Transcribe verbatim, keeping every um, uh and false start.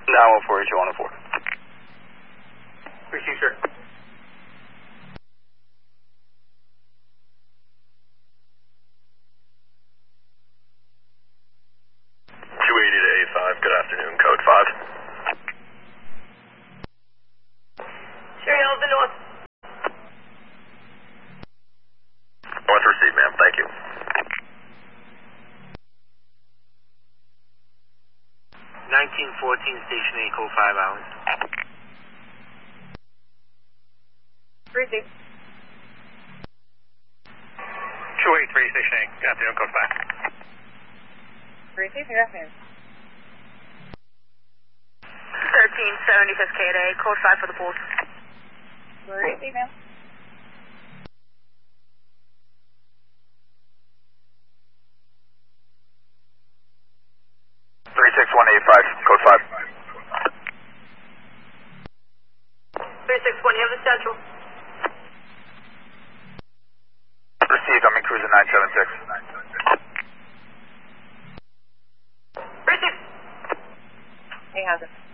nine one four, H one oh four. Receive, sir. two eighty to A five, good afternoon, code five. Sherry Elvin North. North received, ma'am, thank you. nineteen fourteen, station eight, code five hours. Receive. two eighty-three, station eight, good afternoon, code five. Receive, good afternoon. thirteen seventy-fifth K A, code five for the pools. Receive, ma'am. three six one eight five, code five. three six one, you have the schedule. Received, I'm in cruiser nine seven six. Receive. He has it.